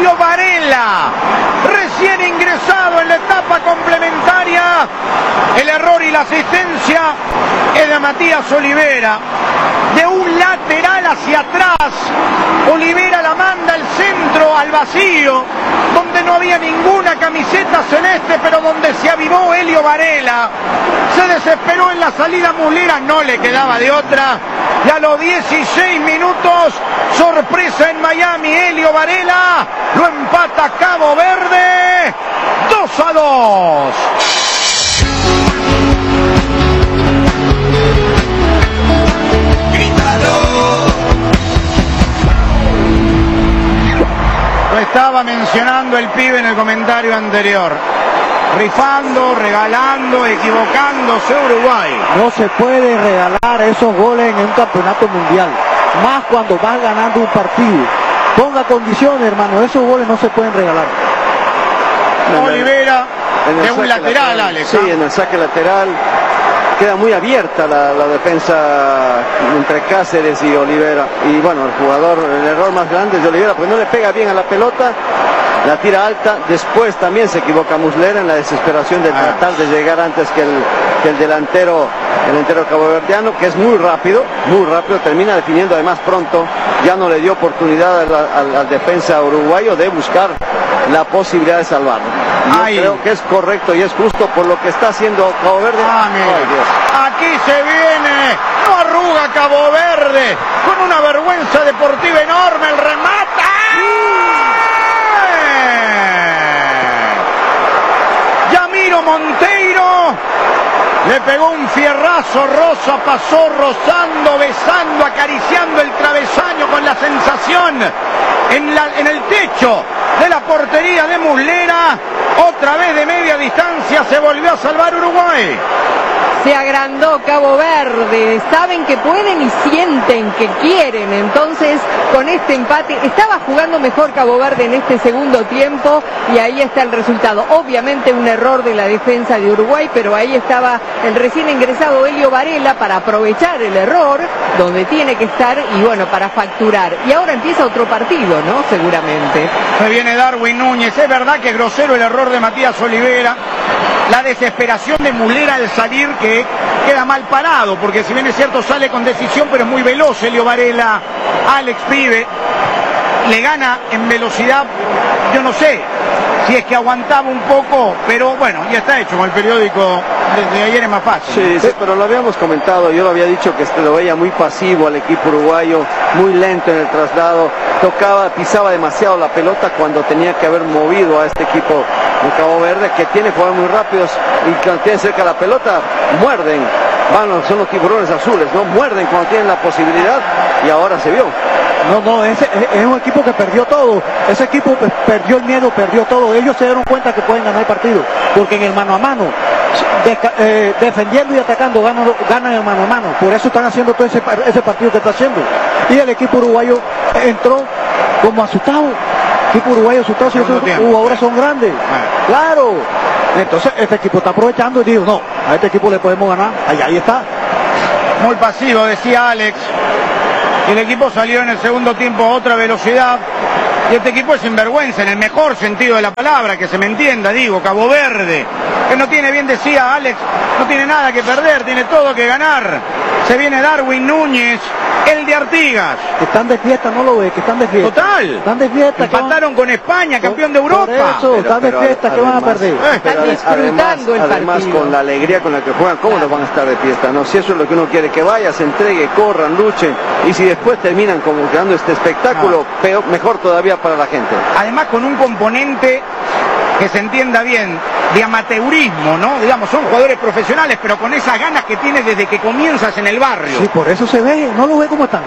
Helio Varela, recién ingresado en la etapa complementaria. El error y la asistencia es de Matías Olivera. De un lateral hacia atrás, Olivera la manda al centro, al vacío, donde no había ninguna camiseta celeste, pero donde se avivó Helio Varela. Se desesperó en la salida Muslera, no le quedaba de otra. Y a los 16 minutos, sorpresa en Miami, Helio Varela lo empata Cabo Verde, 2-2. Lo estaba mencionando el pibe en el comentario anterior. Rifando, regalando, equivocándose Uruguay. No se puede regalar esos goles en un campeonato mundial, más cuando vas ganando un partido. Ponga condiciones, hermano, esos goles no se pueden regalar. Olivera, de un lateral, Alex. Sí, en el saque lateral queda muy abierta la defensa entre Cáceres y Olivera. Y bueno, el error más grande es de Olivera, porque no le pega bien a la pelota. La tira alta, después también se equivoca Muslera en la desesperación de tratar de llegar antes que el delantero caboverdiano, que es muy rápido, termina definiendo además pronto. Ya no le dio oportunidad al defensa uruguayo de buscar la posibilidad de salvarlo. Yo creo que es correcto y es justo por lo que está haciendo Cabo Verde. Aquí se viene, no arruga Cabo Verde, con una vergüenza deportiva enorme, el remata. Yamiro Monteiro le pegó un fierrazo, Rosa pasó rozando, besando, acariciando el travesaño con la sensación en el techo de la portería de Muslera. Otra vez de media distancia se volvió a salvar Uruguay. Se agrandó Cabo Verde, saben que pueden y sienten que quieren, entonces con este empate estaba jugando mejor Cabo Verde en este segundo tiempo y ahí está el resultado. Obviamente un error de la defensa de Uruguay, pero ahí estaba el recién ingresado Helio Varela para aprovechar el error donde tiene que estar y bueno, para facturar. Y ahora empieza otro partido, ¿no? Seguramente. Se viene Darwin Núñez, es verdad que es grosero el error de Matías Olivera. La desesperación de Muslera al salir, que queda mal parado, porque si bien es cierto sale con decisión, pero es muy veloz Helio Varela. Alex Pibe le gana en velocidad, yo no sé si es que aguantaba un poco, pero bueno, ya está hecho, con el periódico desde ayer es más fácil. Sí, pero lo habíamos comentado, yo lo había dicho que lo veía muy pasivo al equipo uruguayo, muy lento en el traslado, pisaba demasiado la pelota cuando tenía que haber movido a este equipo de Cabo Verde, que tiene jugadores muy rápidos y cuando tiene cerca la pelota, muerden. Son los tiburones azules, ¿no? Muerden cuando tienen la posibilidad y ahora se vio. No, es un equipo que perdió todo. Ese equipo perdió el miedo, perdió todo. Ellos se dieron cuenta que pueden ganar el partido, porque en el mano a mano, defendiendo y atacando, ganan el mano a mano. Por eso están haciendo todo ese partido que está haciendo. Y el equipo uruguayo entró como asustado. El equipo uruguayo asustado, si esos jugadores son grandes. Claro. Entonces este equipo está aprovechando y digo, no, a este equipo le podemos ganar. Ahí está. Muy pasivo, decía Alex. El equipo salió en el segundo tiempo a otra velocidad. Y este equipo es sinvergüenza, en el mejor sentido de la palabra, que se me entienda, digo, Cabo Verde, que no tiene, bien decía Alex, no tiene nada que perder, tiene todo que ganar. Se viene Darwin Núñez, el de Artigas. Que están de fiesta, no lo ve, que están de fiesta. Total. Están de fiesta. Empataron con España, campeón de Europa. Por eso, están de fiesta, ¿qué van a perder? Están disfrutando el partido. Además, con la alegría con la que juegan, ¿cómo no van a estar de fiesta? No, si eso es lo que uno quiere, que vaya, se entregue, corran, luchen. Y si después terminan como creando este espectáculo, mejor todavía para la gente. Además, con un componente que se entienda bien, de amateurismo, ¿no? Digamos, son jugadores profesionales, pero con esas ganas que tienes desde que comienzas en el barrio. Sí, por eso se ve, no lo ve como están.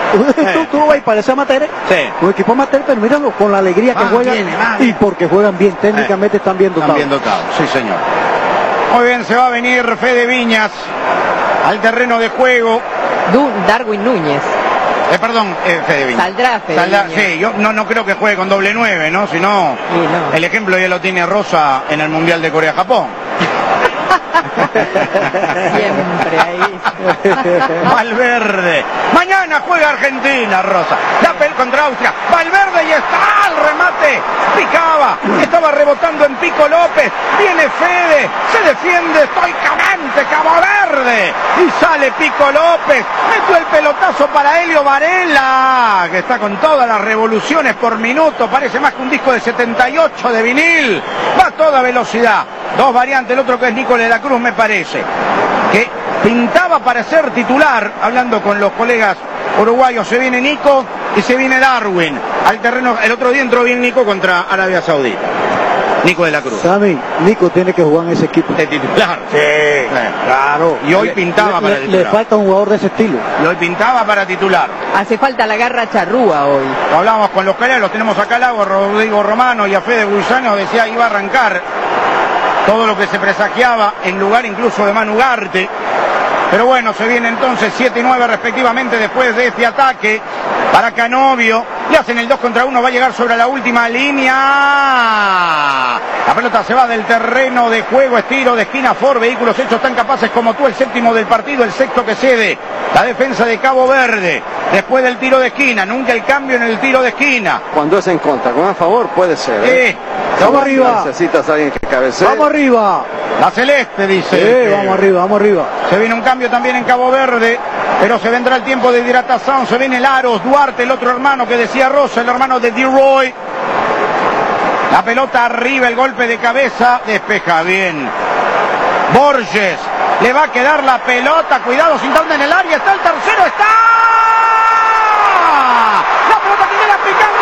Tú vas y parece amateur, un equipo amateur, pero míralo, con la alegría que juegan y porque juegan bien, técnicamente están bien dotados. Están bien dotados, sí señor. Muy bien, se va a venir Fede Viñas al terreno de juego. Darwin Núñez. Perdón, Fede Viñas. Saldrá Fede Viñas. Sí, yo no creo que juegue con doble 9, ¿no? Si no, el ejemplo ya lo tiene Rosa en el Mundial de Corea-Japón. Siempre ahí. Valverde. Mañana. Gana, juega Argentina, Rosa. La pelota contra Austria. Valverde y está el remate. Picaba. Estaba rebotando en Pico López. Viene Fede. Se defiende estoicamente Cabo Verde. Y sale Pico López. Metió el pelotazo para Helio Varela, que está con todas las revoluciones por minuto. Parece más que un disco de 78 de vinil. Va a toda velocidad. Dos variantes. El otro que es Nico de la Cruz, me parece. Que pintaba para ser titular. Hablando con los colegas uruguayos, se viene Nico y se viene Darwin al terreno. El otro día entró bien Nico contra Arabia Saudita. Nico de la Cruz. Sammy, Nico tiene que jugar en ese equipo. De titular. Sí, claro. Y hoy pintaba para titular. Le falta un jugador de ese estilo. Y hoy pintaba para titular. Hace falta la garra charrúa hoy. Hablamos con los colegas, los tenemos acá al lado, Rodrigo Romano y a Fede Gusano, decía iba a arrancar todo lo que se presagiaba en lugar incluso de Manu Ugarte. Pero bueno, se viene entonces 7 y 9 respectivamente después de este ataque para Canovio. Le hacen el 2 contra 1, va a llegar sobre la última línea. La pelota se va del terreno de juego, estilo de esquina, Ford, vehículos hechos tan capaces como tú, el séptimo del partido, el sexto que cede. La defensa de Cabo Verde, después del tiro de esquina, nunca el cambio en el tiro de esquina. Cuando es en contra, con a favor puede ser. Vamos arriba. Necesitas a alguien que cabecee. Vamos arriba. La celeste, dice. Vamos arriba, vamos arriba. Se viene un cambio también en Cabo Verde, pero se vendrá el tiempo de hidratación. Se viene Laros, Duarte, el otro hermano que decía Rosa, el hermano de D-Roy. La pelota arriba, el golpe de cabeza, despeja bien. Borges, le va a quedar la pelota, cuidado, sin en el área, está el tercero, está. La pelota que viene picando.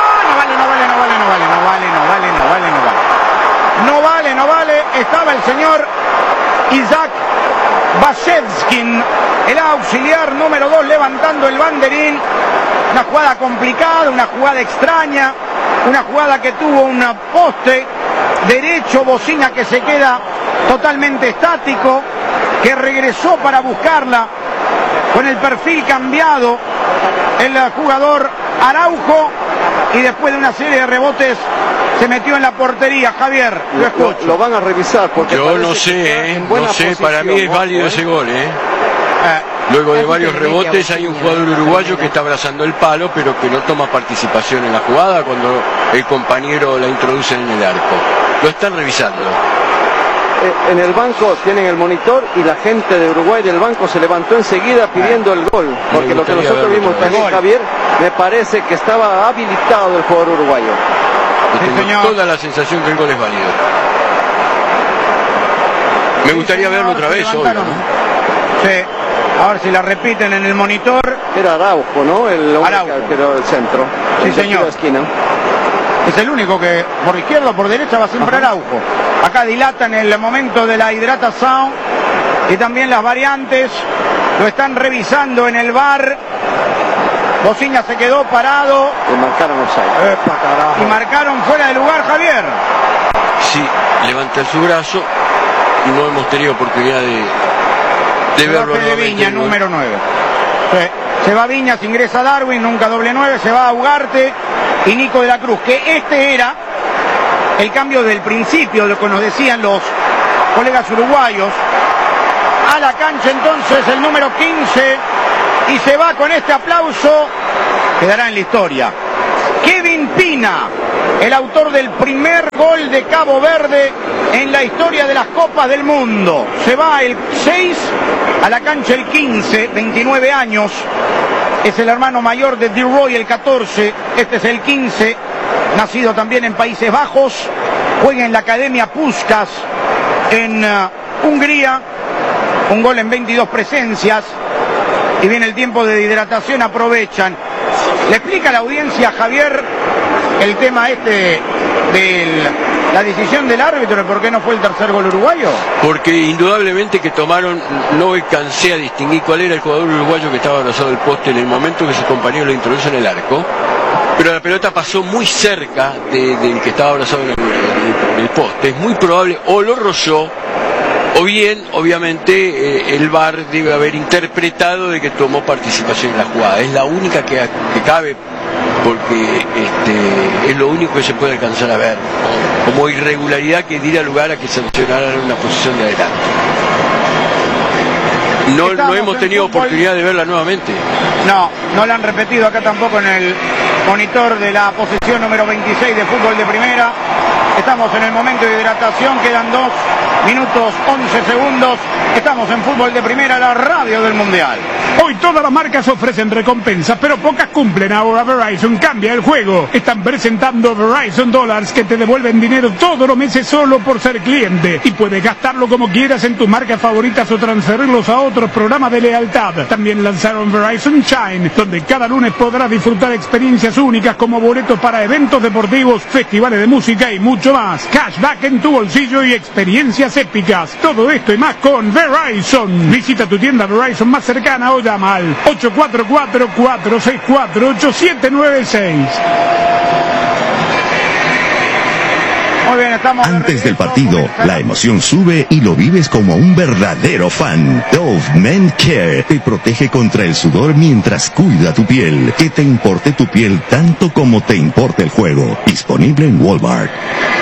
No vale. Estaba el señor Isaac Bashevskin, el auxiliar número 2, levantando el banderín. Una jugada complicada, una jugada extraña, una jugada que tuvo un poste derecho, Bocina que se queda totalmente estático, que regresó para buscarla con el perfil cambiado el jugador Araujo, y después de una serie de rebotes se metió en la portería. Javier, lo escucho. Lo van a revisar porque yo no sé, para mí es válido ese gol, Luego de varios rebotes hay un jugador uruguayo que está abrazando el palo, pero que no toma participación en la jugada cuando el compañero la introduce en el arco. Lo están revisando. En el banco tienen el monitor y la gente de Uruguay del banco se levantó enseguida pidiendo el gol, porque lo que nosotros vimos también, Javier, me parece que estaba habilitado el jugador uruguayo. Yo tengo toda la sensación que el gol es válido. Me gustaría verlo otra vez, obvio, ¿no? Sí, a ver si la repiten en el monitor. Era Araujo, ¿no? El arquero del centro. Sí, señor. De esquina. Es el único que por izquierda o por derecha va siempre Araujo. Acá dilatan el momento de la hidratación y también las variantes. Lo están revisando en el VAR. Bocina se quedó parado. Le marcaron offside. Y marcaron fuera de lugar, Javier. Sí, levanta su brazo y no hemos tenido oportunidad de verlo. De Viña, número 9. Se va Viñas, ingresa Darwin, nunca doble 9, se va Ugarte y Nico de la Cruz, que este era el cambio del principio, de lo que nos decían los colegas uruguayos. A la cancha entonces el número 15 y se va con este aplauso, quedará en la historia. Kevin Pina, el autor del primer gol de Cabo Verde en la historia de las Copas del Mundo. Se va el 6, a la cancha el 15, 29 años. Es el hermano mayor de D-Roy, el 14. Este es el 15, nacido también en Países Bajos. Juega en la Academia Puskás en Hungría. Un gol en 22 presencias. Y viene el tiempo de hidratación, aprovechan. Le explica a la audiencia, Javier, el tema este de la decisión del árbitro de por qué no fue el tercer gol uruguayo. Porque indudablemente que tomaron, no alcancé a distinguir cuál era el jugador uruguayo que estaba abrazado del poste en el momento que su compañero lo introduce en el arco, pero la pelota pasó muy cerca del que estaba abrazado en el poste. Es muy probable, o lo rozó, o bien, obviamente, el VAR debe haber interpretado de que tomó participación en la jugada. Es la única que cabe, porque es lo único que se puede alcanzar a ver, ¿no? Como irregularidad que diera lugar a que sancionaran una posición de adelante. No hemos tenido oportunidad de verla nuevamente. No la han repetido acá tampoco en el monitor de la posición número 26 de fútbol de primera. Estamos en el momento de hidratación, quedan 2 minutos 11 segundos. Estamos en fútbol de primera, la radio del mundial. Hoy todas las marcas ofrecen recompensas, pero pocas cumplen. Ahora Verizon cambia el juego. Están presentando Verizon Dollars que te devuelven dinero todos los meses solo por ser cliente. Y puedes gastarlo como quieras en tus marcas favoritas o transferirlos a otros programas de lealtad. También lanzaron Verizon Shine, donde cada lunes podrás disfrutar experiencias únicas como boletos para eventos deportivos, festivales de música y mucho más. Cashback en tu bolsillo y experiencias épicas. Todo esto y más con Verizon. Visita tu tienda Verizon más cercana o llama al 844-464-8796. Muy bien, estamos antes del partido, la emoción sube y lo vives como un verdadero fan. Dove Men Care te protege contra el sudor mientras cuida tu piel. Que te importe tu piel tanto como te importa el juego. Disponible en Walmart.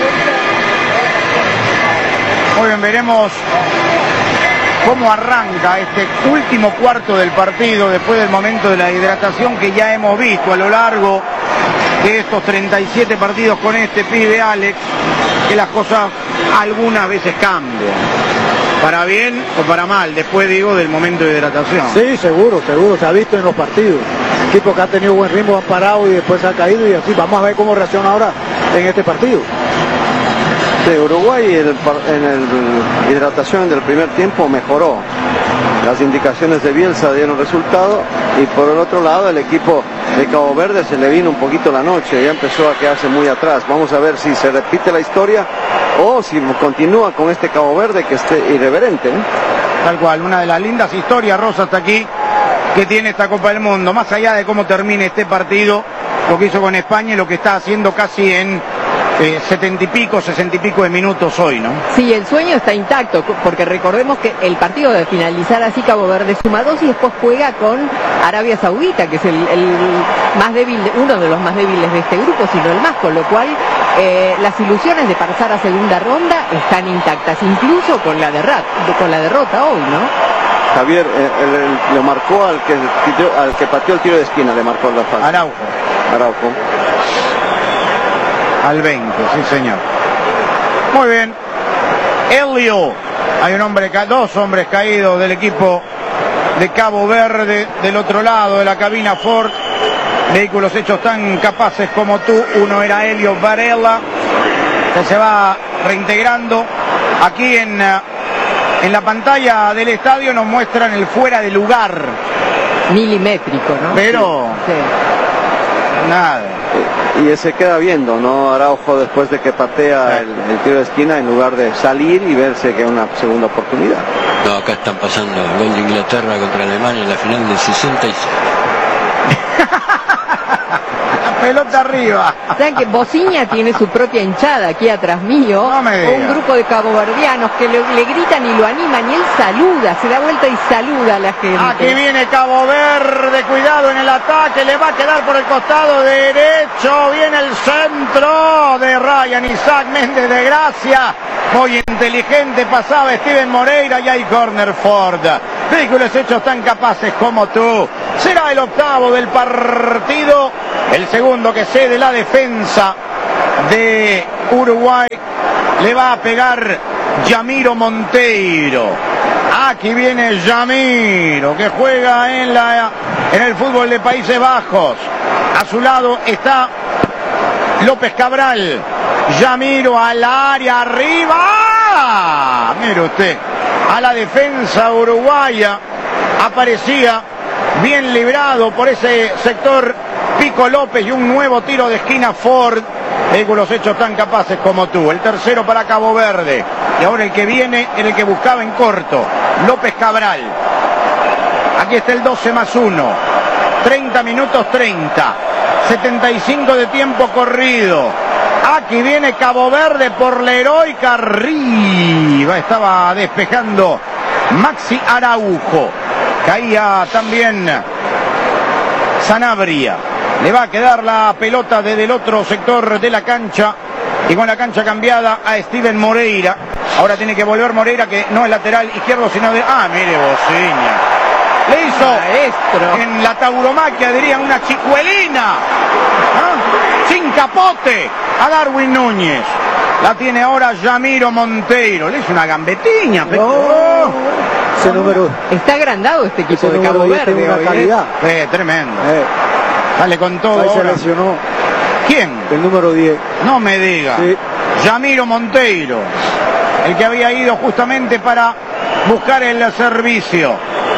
Muy bien, veremos cómo arranca este último cuarto del partido después del momento de la hidratación que ya hemos visto a lo largo de estos 37 partidos con este pibe Alex, que las cosas algunas veces cambian, para bien o para mal, después digo del momento de hidratación. Sí, seguro, se ha visto en los partidos. El equipo que ha tenido buen ritmo, han parado y después ha caído y así. Vamos a ver cómo reacciona ahora en este partido. Sí, Uruguay en el hidratación del primer tiempo mejoró. Las indicaciones de Bielsa dieron resultado y por el otro lado el equipo de Cabo Verde se le vino un poquito la noche, ya empezó a quedarse muy atrás. Vamos a ver si se repite la historia o si continúa con este Cabo Verde que esté irreverente, ¿eh? Tal cual, una de las lindas historias, Rosa, hasta aquí, que tiene esta Copa del Mundo, más allá de cómo termine este partido, lo que hizo con España y lo que está haciendo casi en 60 y pico de minutos hoy, ¿no? Sí, el sueño está intacto, porque recordemos que el partido de finalizar así Cabo Verde suma 2 y después juega con Arabia Saudita, que es el más débil, uno de los más débiles de este grupo, sino el más, con lo cual las ilusiones de pasar a segunda ronda están intactas, incluso con la derrota hoy, ¿no? Javier le marcó al que pateó el tiro de esquina, le marcó la falta. Araujo. Al 20, sí señor. Muy bien. Elio. Hay dos hombres caídos del equipo de Cabo Verde. Del otro lado de la cabina Ford. Vehículos hechos tan capaces como tú. Uno era Elio Varela, que se va reintegrando. Aquí en la pantalla del estadio nos muestran el fuera de lugar. Milimétrico, ¿no? Pero... Sí. Nada. Y se queda viendo, ¿no? Araujo después de que patea el tiro de esquina en lugar de salir y verse que es una segunda oportunidad. No, acá están pasando el gol de Inglaterra contra Alemania en la final del 66. Pelota arriba. ¿Saben que Bociña tiene su propia hinchada aquí atrás mío? No me digas. Un grupo de caboverdianos que le gritan y lo animan y él saluda, se da vuelta y saluda a la gente. Aquí viene Cabo Verde, cuidado en el ataque, le va a quedar por el costado derecho, viene el centro de Ryan Isaac Méndez de Gracia, muy inteligente, pasaba Steven Moreira y hay corner Ford. Vehículos hechos tan capaces como tú. Será el octavo del partido, el segundo que cede la defensa de Uruguay. Le va a pegar Yamiro Monteiro. Aquí viene Yamiro, que juega en el fútbol de Países Bajos. A su lado está López Cabral. Yamiro al área, arriba. Mire usted, a la defensa uruguaya. Aparecía bien librado por ese sector Pico López y un nuevo tiro de esquina Ford. Vehículos hechos tan capaces como tú. El tercero para Cabo Verde. Y ahora el que viene era el que buscaba en corto. López Cabral. Aquí está el 12+1. 30 minutos 30. 75 de tiempo corrido. Aquí viene Cabo Verde por la heroica arriba. Estaba despejando Maxi Araujo. Caía también Sanabria. Le va a quedar la pelota desde el otro sector de la cancha. Y con la cancha cambiada a Steven Moreira. Ahora tiene que volver Moreira, que no es lateral izquierdo, sino de... Ah, mire, Bociña. Le hizo maestro. En la tauromaquia, dirían, una chicuelina. ¿Ah? Sin capote a Darwin Núñez. La tiene ahora Yamiro Monteiro. Le hizo una gambetiña. Ese número... Está agrandado este equipo de Cabo Verde. Tiene una calidad. Tremendo. Sale con todo. Ahí se ahora. lesionó. ¿Quién? El número 10. No me diga. Sí. Yamiro Monteiro. El que había ido justamente para buscar el servicio.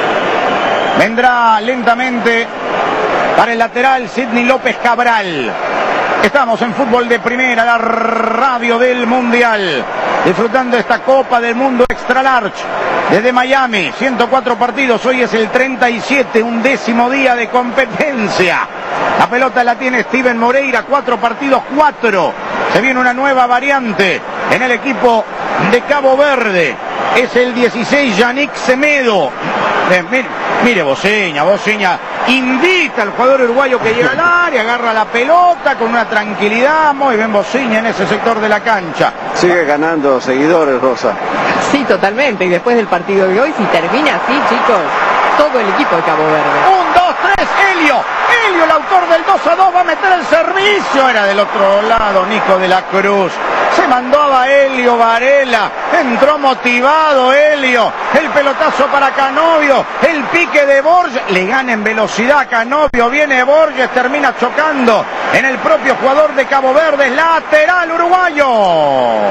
Vendrá lentamente para el lateral Sidney López Cabral. Estamos en Fútbol de Primera, la radio del Mundial, disfrutando esta Copa del Mundo Extra Large desde Miami. 104 partidos, hoy es el 37, 11º día de competencia. La pelota la tiene Steven Moreira, 4 partidos, 4. Se viene una nueva variante en el equipo de Cabo Verde. Es el 16, Yannick Semedo. Mire Bociña invita al jugador uruguayo que llega al área, agarra la pelota con una tranquilidad. Muy bien Bociña en ese sector de la cancha. Sigue ganando seguidores, Rosa. Sí, totalmente. Y después del partido de hoy, si termina así, chicos, todo el equipo de Cabo Verde. 1, 2, 3, Helio, el autor del 2-2, va a meter el servicio. Era del otro lado, Nico de la Cruz. Se mandó a Helio Varela, entró motivado Helio, el pelotazo para Canovio, el pique de Borges, le gana en velocidad Canovio, viene Borges, termina chocando en el propio jugador de Cabo Verde, lateral uruguayo.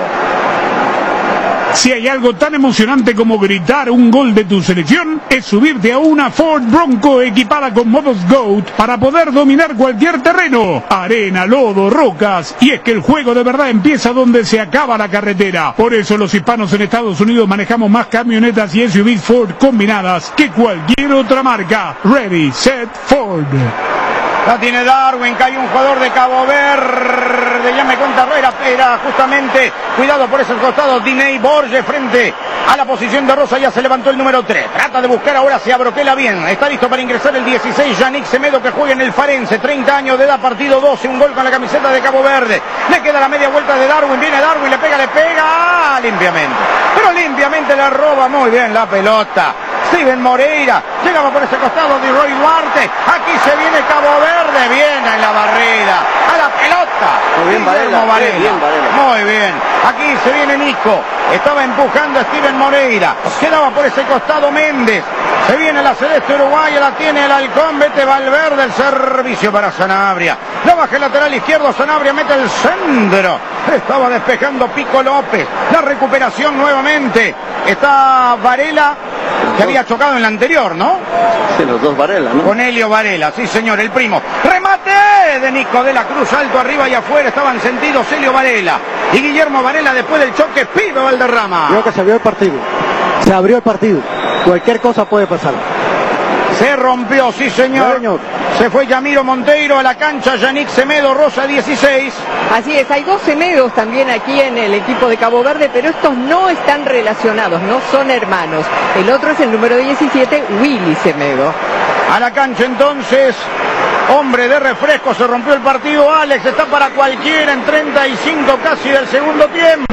Si hay algo tan emocionante como gritar un gol de tu selección, es subirte a una Ford Bronco equipada con modos GOAT para poder dominar cualquier terreno. Arena, lodo, rocas. Y es que el juego de verdad empieza donde se acaba la carretera. Por eso los hispanos en Estados Unidos manejamos más camionetas y SUVs Ford combinadas que cualquier otra marca. Ready, set, Ford. La tiene Darwin, cae un jugador de Cabo Verde, ya me cuenta era justamente, cuidado por ese costado, Diney Borges frente a la posición de Rosa, ya se levantó el número 3, trata de buscar ahora si Abroquela bien, está listo para ingresar el 16, Yannick Semedo, que juega en el Farense, 30 años de edad, partido 12, un gol con la camiseta de Cabo Verde, le queda la media vuelta de Darwin, viene Darwin, le pega, limpiamente, pero limpiamente le roba muy bien la pelota. Steven Moreira, llegaba por ese costado de Roy Duarte, aquí se viene Cabo Verde, bien en la barrera, a la pelota. Muy bien Varela. Muy bien, aquí se viene Nico, estaba empujando a Steven Moreira, quedaba por ese costado Méndez, se viene la celeste uruguaya, la tiene el halcón, vete Valverde, el servicio para Sanabria, la baja el lateral izquierdo, Sanabria mete el centro, estaba despejando Pico López, la recuperación nuevamente, está Varela, que había chocado en la anterior, ¿no? Sí, los dos Varela, ¿no? Con Helio Varela, sí señor, el primo. ¡Remate! De Nico de la Cruz, alto arriba y afuera, estaban sentidos Helio Varela y Guillermo Varela después del choque, Pibe Valderrama. Creo que se abrió el partido. Se abrió el partido. Cualquier cosa puede pasar. Se rompió, sí señor. Se fue Yamiro Monteiro a la cancha, Yannick Semedo, Rosa 16. Así es, hay 2 Semedos también aquí en el equipo de Cabo Verde, pero estos no están relacionados, no son hermanos. El otro es el número 17, Willy Semedo. A la cancha entonces, hombre de refresco, se rompió el partido, Alex, está para cualquiera en 35 casi del segundo tiempo.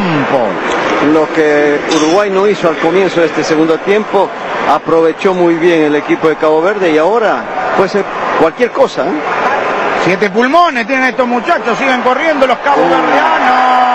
Lo que Uruguay no hizo al comienzo de este segundo tiempo, aprovechó muy bien el equipo de Cabo Verde y ahora puede ser cualquier cosa, ¿eh? 7 pulmones tienen estos muchachos, siguen corriendo los caboverdianos.